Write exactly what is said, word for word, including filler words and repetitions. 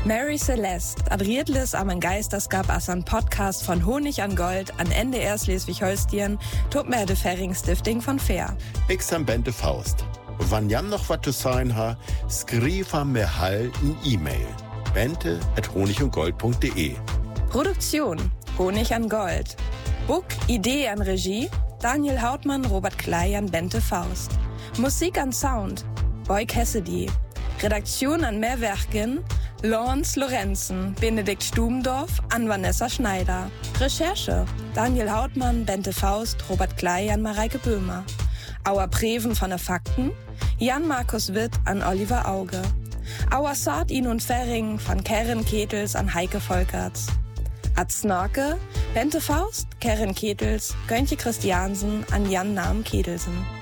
Mary Celeste, adrietlis am en Geisterskap as an Podcast von Honig an Gold an N D R Schleswig-Holstein, tut mir de Ferring-Stifting von Fair. Ich am Bente Faust. Wann jam noch wat zu sein ha, skrifa mir halt n E-Mail. bente at honigundgold punkt de. Produktion Honig an Gold. Book, Idee an Regie Daniel Hautmann, Robert Klei an Bente Faust. Musik an Sound Boy Cassidy. Redaktion an Mehrwerken Lawrence Lorenzen, Benedikt Stubendorf, an Vanessa Schneider. Recherche Daniel Hautmann, Bente Faust, Robert Klei an Mareike Böhmer. Auer Preven von der Fakten Jan Markus Witt an Oliver Auge. Auer Sardin und Ferring von Karen Ketels an Heike Volkerts. Ad Snorke Bente Faust, Karen Ketels, Göntje Christiansen an Jan Nahm Ketelsen.